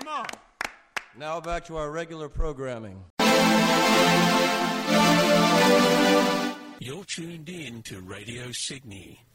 on. Now back to our regular programming. You're tuned in to Radio Sydney.